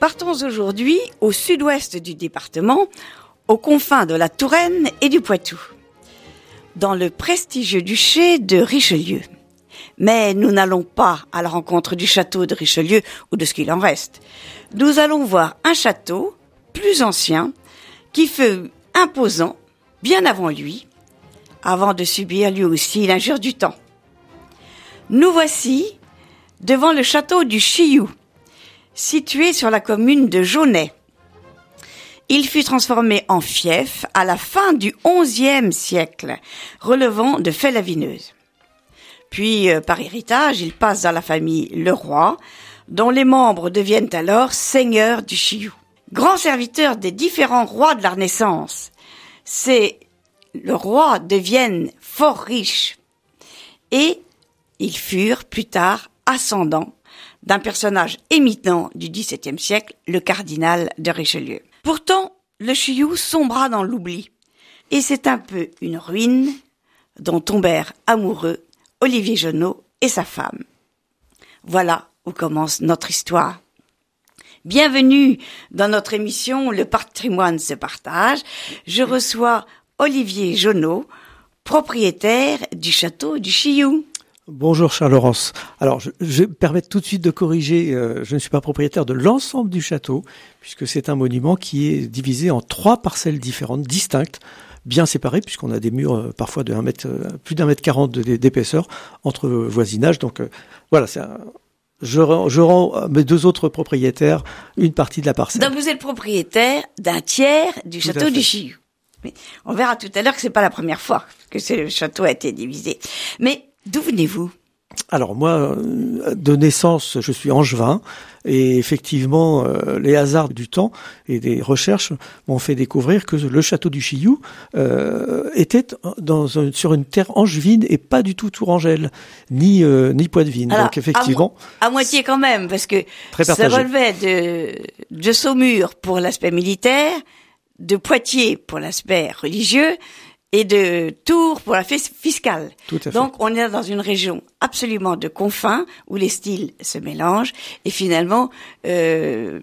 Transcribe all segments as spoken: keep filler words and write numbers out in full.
Partons aujourd'hui au sud-ouest du département, aux confins de la Touraine et du Poitou, dans le prestigieux duché de Richelieu. Mais nous n'allons pas à la rencontre du château de Richelieu ou de ce qu'il en reste. Nous allons voir un château plus ancien qui fut imposant bien avant lui, avant de subir lui aussi l'injure du temps. Nous voici devant le château du Chilloux, situé sur la commune de Jaunay. Il fut transformé en fief à la fin du onzième siècle, relevant de Fay-la-Vineuse. Puis, euh, par héritage, il passe dans la famille Leroy, dont les membres deviennent alors seigneurs du Chilloux. Grand serviteur des différents rois de la Renaissance, ces le rois deviennent fort riches et ils furent plus tard ascendants d'un personnage éminent du dix-septième siècle, le cardinal de Richelieu. Pourtant, le Chilloux sombra dans l'oubli, et c'est un peu une ruine dont tombèrent amoureux Olivier Jonot et sa femme. Voilà où commence notre histoire. Bienvenue dans notre émission Le patrimoine se partage. Je reçois Olivier Jonot, propriétaire du château du Chilloux. Bonjour Charles-Laurence. Alors, je, je vais me permettre tout de suite de corriger, euh, je ne suis pas propriétaire de l'ensemble du château, puisque c'est un monument qui est divisé en trois parcelles différentes, distinctes, bien séparées, puisqu'on a des murs euh, parfois de un mètre, euh, plus d'un mètre quarante de, d'épaisseur entre euh, voisinages. Donc euh, voilà, c'est un, je, rends, je rends à mes deux autres propriétaires une partie de la parcelle. Donc vous êtes propriétaire d'un tiers du Tout château du Chilloux. Mais on verra tout à l'heure que c'est pas la première fois que ce château a été divisé. Mais d'où venez-vous ? Alors moi, de naissance, je suis angevin et effectivement, euh, les hasards du temps et des recherches m'ont fait découvrir que le château du Chilloux euh, était dans un, sur une terre angevine et pas du tout tourangelle, ni euh, ni poitevine. Alors, donc effectivement, à, mo- à moitié quand même, parce que ça relevait de de Saumur pour l'aspect militaire, de Poitiers pour l'aspect religieux, et de Tours pour la fiscale. Tout à fait. Donc, on est dans une région absolument de confins où les styles se mélangent. Et finalement, euh,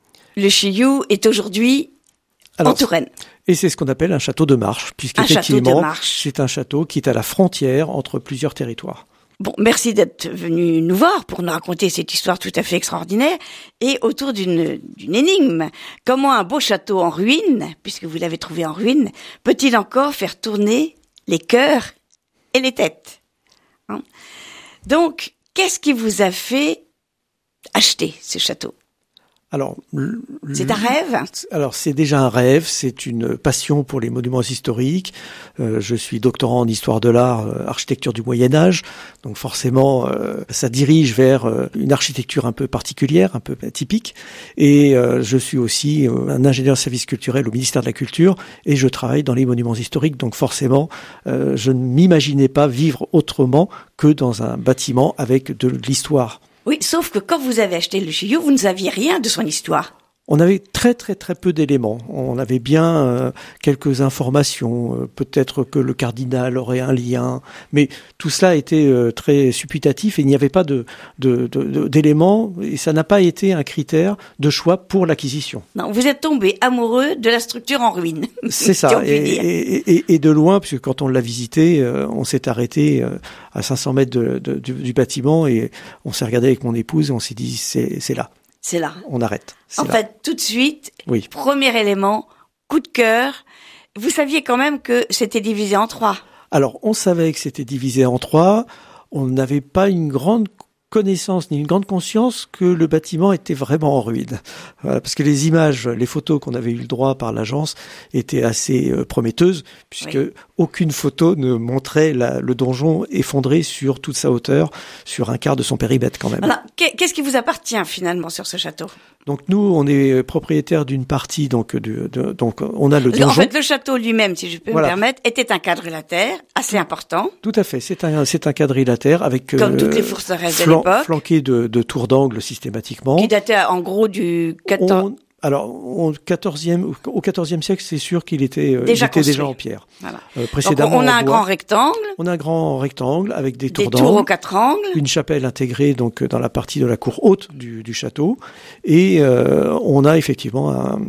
le Chilloux est aujourd'hui Alors, en Touraine. Et c'est ce qu'on appelle un château de marche, puisqu'effectivement, c'est un château qui est à la frontière entre plusieurs territoires. Bon, merci d'être venu nous voir pour nous raconter cette histoire tout à fait extraordinaire et autour d'une, d'une énigme. Comment un beau château en ruine, puisque vous l'avez trouvé en ruine, peut-il encore faire tourner les cœurs et les têtes, hein ? Donc, qu'est-ce qui vous a fait acheter ce château ? Alors, le, c'est un rêve ? Alors, c'est déjà un rêve, c'est une passion pour les monuments historiques. Euh, je suis doctorant en histoire de l'art, euh, architecture du Moyen-Âge. Donc forcément, euh, ça dirige vers euh, une architecture un peu particulière, un peu atypique. Et euh, je suis aussi euh, un ingénieur de services culturels au ministère de la Culture et je travaille dans les monuments historiques. Donc forcément, euh, je ne m'imaginais pas vivre autrement que dans un bâtiment avec de l'histoire. Oui, sauf que quand vous avez acheté le Chilloux, vous ne saviez rien de son histoire. On avait très très très peu d'éléments. On avait bien euh, quelques informations, euh, peut-être que le cardinal aurait un lien, mais tout cela était euh, très supputatif et il n'y avait pas de, de, de, de d'éléments et ça n'a pas été un critère de choix pour l'acquisition. Non, vous êtes tombé amoureux de la structure en ruine. C'est ça, et, et, et, et de loin, puisque quand on l'a visité, euh, on s'est arrêté euh, à cinq cents mètres de, de, du, du bâtiment et on s'est regardé avec mon épouse et on s'est dit c'est, c'est là. C'est là. On arrête. En là. fait, tout de suite, oui. Premier élément, coup de cœur. Vous saviez quand même que c'était divisé en trois. Alors, on savait que c'était divisé en trois. On n'avait pas une grande connaissance ni une grande conscience que le bâtiment était vraiment en ruine. Voilà, parce que les images, les photos qu'on avait eu le droit par l'agence étaient assez euh, prometteuses, puisque oui. aucune photo ne montrait la, le donjon effondré sur toute sa hauteur, sur un quart de son périmètre quand même. Voilà. Qu'est-ce qui vous appartient finalement sur ce château ? Donc nous, on est propriétaire d'une partie, donc de, de donc on a le donjon. En fait, le château lui-même, si je peux voilà. me permettre, était un quadrilatère assez important. Tout à fait, c'est un c'est un quadrilatère avec comme euh, toutes les forteresses de l'époque, flanqué de, de tours d'angle systématiquement, qui datait en gros du quatorze. Alors, au quatorzième, au quatorzième siècle, c'est sûr qu'il était, euh, déjà, il était déjà en pierre. Voilà. Euh, précédemment, donc, on a un bois. grand rectangle. On a un grand rectangle avec des tours Des d'angle. tours aux quatre angles. Une chapelle intégrée donc dans la partie de la cour haute du, du château. Et euh, on a effectivement un,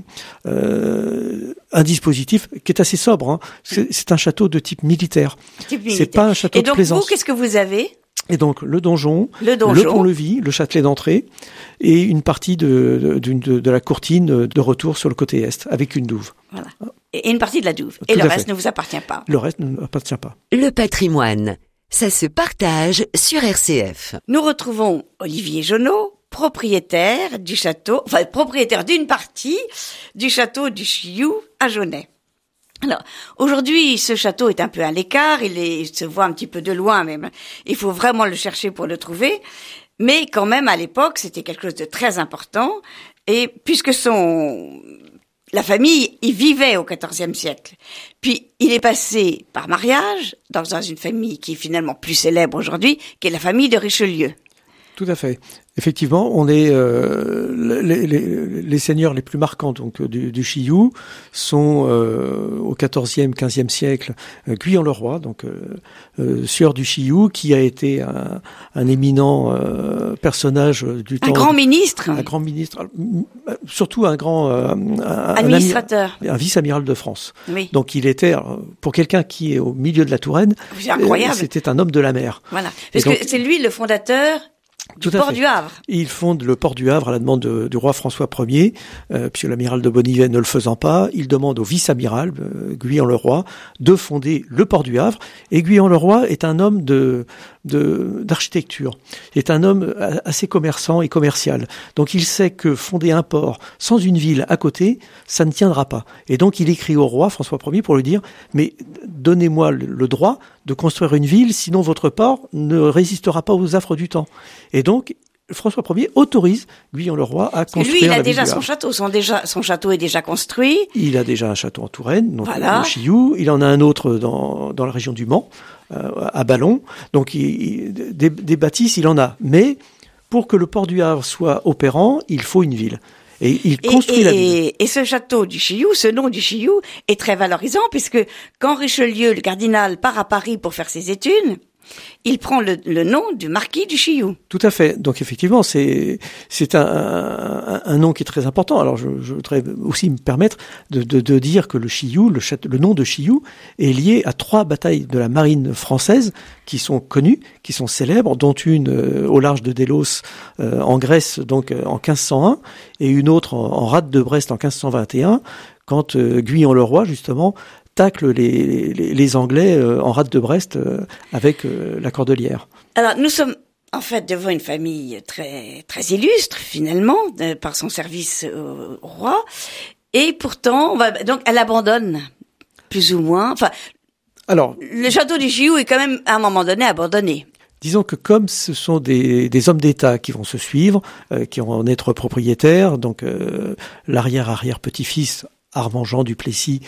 euh, un dispositif qui est assez sobre. Hein. C'est, c'est un château de type militaire. Type militaire. C'est pas un château Et de donc, plaisance. vous, qu'est-ce que vous avez? Et donc le donjon, le, donjon. le pont-levis, le châtelet d'entrée et une partie de, de, de, de la courtine de retour sur le côté est avec une douve. Voilà. Et une partie de la douve. Et Tout le reste fait. ne vous appartient pas. Le reste ne appartient pas. Le patrimoine, ça se partage sur R C F. Nous retrouvons Olivier Jonot, propriétaire du château, enfin propriétaire d'une partie du château du Chillou à Jonnet. Alors, aujourd'hui, ce château est un peu à l'écart, il, est, il se voit un petit peu de loin même. Il faut vraiment le chercher pour le trouver. Mais quand même, à l'époque, c'était quelque chose de très important. Et puisque son, la famille y vivait au quatorzième siècle. Puis, il est passé par mariage dans, dans une famille qui est finalement plus célèbre aujourd'hui, qui est la famille de Richelieu. Tout à fait. Effectivement, on est euh, les, les, les seigneurs les plus marquants donc du, du Chillou sont euh, au quatorzième, quinzième siècle euh, Guyon-le-Roi, donc euh, euh, sieur du Chillou, qui a été un, un éminent euh, personnage du temps. Un grand ministre. Un grand ministre, surtout un grand euh, un, administrateur, un, un vice-amiral de France. Oui. Donc il était, pour quelqu'un qui est au milieu de la Touraine, c'est incroyable. C'était un homme de la mer. Voilà, parce donc, que c'est lui le fondateur. Du port du Havre. Il fonde le port du Havre à la demande de, du roi François Ier, euh, puisque l'amiral de Bonnivet ne le faisant pas, il demande au vice-amiral, euh, Guyon-le-Roi, de fonder le port du Havre. Et Guyon-le-Roi est un homme de, de, d'architecture, est un homme assez commerçant et commercial. Donc il sait que fonder un port sans une ville à côté, ça ne tiendra pas. Et donc il écrit au roi François Ier pour lui dire, mais donnez-moi le, le droit de construire une ville, sinon votre port ne résistera pas aux affres du temps. Et donc, François Ier autorise Guyon-le-Roi à construire la ville. Lui, il a déjà son château. Son, déjà, son château est déjà construit. Il a déjà un château en Touraine, donc voilà. au Chillou. Il en a un autre dans, dans la région du Mans, euh, à Ballon. Donc, il, il, des, des bâtisses, il en a. Mais pour que le port du Havre soit opérant, il faut une ville. Et il construit et, et, la ville. Et ce château du Chillou, ce nom du Chillou, est très valorisant, puisque quand Richelieu, le cardinal, part à Paris pour faire ses études, il prend le, le nom du marquis du Chillou. Tout à fait. Donc effectivement, c'est c'est un, un, un nom qui est très important. Alors je, je voudrais aussi me permettre de, de, de dire que le Chillou, le, château, le nom de Chillou, est lié à trois batailles de la marine française qui sont connues, qui sont célèbres, dont une euh, au large de Délos euh, en Grèce, donc euh, en quinze cent un, et une autre en, en rade de Brest en quinze cent vingt et un, quand euh, Guyon-le-Roi justement tacle les, les, les Anglais euh, en rade de Brest euh, avec euh, la Cordelière. Alors nous sommes en fait devant une famille très très illustre finalement de, par son service au, au roi, et pourtant on va, donc elle abandonne plus ou moins. Enfin, alors le château du Chillou est quand même à un moment donné abandonné. Disons que comme ce sont des, des hommes d'État qui vont se suivre, euh, qui vont en être propriétaires, donc euh, l'arrière-arrière-petit-fils Armand Jean du Plessis,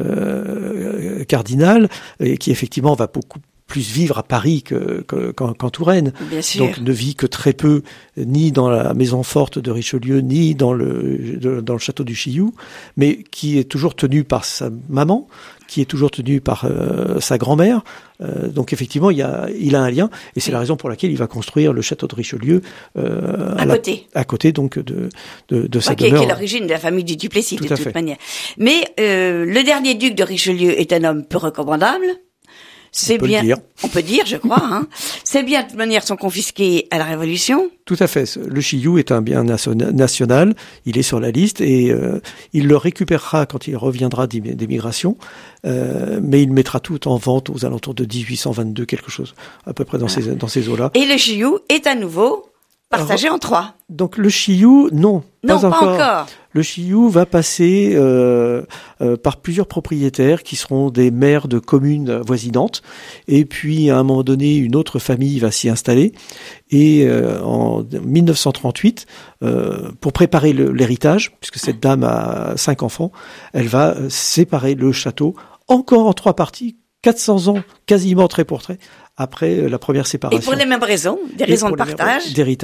euh, cardinal, et qui effectivement va beaucoup plus vivre à Paris que, que, qu'en, qu'en Touraine. Bien sûr. Donc ne vit que très peu, ni dans la maison forte de Richelieu, ni dans le, de, dans le château du Chillou, mais qui est toujours tenu par sa maman, qui est toujours tenu par euh, sa grand-mère. Euh, donc effectivement, il, y a, il a un lien, et c'est oui. la raison pour laquelle il va construire le château de Richelieu euh, à, à la, côté, à côté donc de de, de sa okay, demeure. Qui est l'origine de la famille du Duplessis Tout de toute fait. manière. Mais euh, le dernier duc de Richelieu est un homme peu recommandable. C'est on bien, peut le dire. on peut dire, je crois. Hein. Ces biens, de toute manière, sont confisqués à la Révolution. Tout à fait. Le Chillou est un bien national. Il est sur la liste et euh, il le récupérera quand il reviendra d'émigration. Euh, mais il mettra tout en vente aux alentours de dix-huit cent vingt-deux, quelque chose, à peu près dans voilà. ces dans ces eaux-là. Et le Chillou est à nouveau partagé Alors, en trois. Donc le Chillou, non. Non, pas, pas encore. encore. Le Chillou va passer euh, euh, par plusieurs propriétaires qui seront des maires de communes voisinantes. Et puis, à un moment donné, une autre famille va s'y installer. Et euh, en mille neuf cent trente-huit, euh, pour préparer le, l'héritage, puisque cette dame a cinq enfants, elle va séparer le château encore en trois parties, quatre cents ans, quasiment trait pour trait, après la première séparation. Et pour les mêmes raisons, des raisons de partage. D'héritage.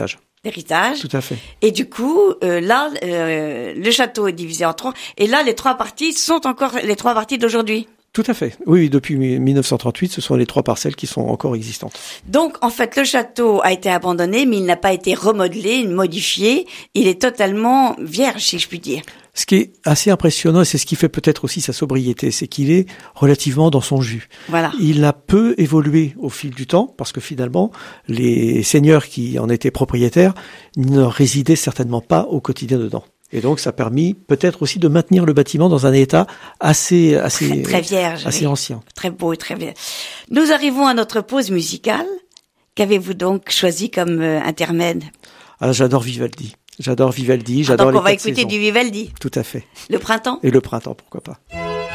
d'héritage. Tout à fait. Et du coup, euh, là, euh, le château est divisé en trois. Et là, les trois parties sont encore les trois parties d'aujourd'hui. Tout à fait. Oui, oui, depuis mille neuf cent trente-huit, ce sont les trois parcelles qui sont encore existantes. Donc, en fait, le château a été abandonné, mais il n'a pas été remodelé, modifié. Il est totalement vierge, si je puis dire. Ce qui est assez impressionnant, et c'est ce qui fait peut-être aussi sa sobriété, c'est qu'il est relativement dans son jus. Voilà. Il a peu évolué au fil du temps, parce que finalement, les seigneurs qui en étaient propriétaires ne résidaient certainement pas au quotidien dedans. Et donc, ça a permis peut-être aussi de maintenir le bâtiment dans un état assez, assez, très, très vierge, assez oui. ancien. Très beau et très vierge. Nous arrivons à notre pause musicale. Qu'avez-vous donc choisi comme euh, intermède? Ah, j'adore Vivaldi. J'adore Vivaldi. Ah, j'adore donc les on va quatre écouter saisons. du Vivaldi. Tout à fait. Le printemps? Et le printemps, pourquoi pas.